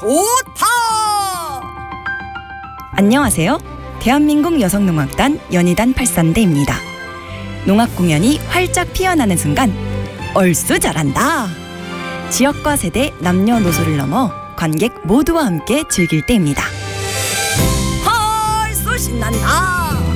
좋다. 안녕하세요. 대한민국 여성농악단 연희단 83대입니다. 농악 공연이 활짝 피어나는 순간 얼쑤 잘한다. 지역과 세대, 남녀노소를 넘어 관객 모두와 함께 즐길 때입니다. 헐, 신난다.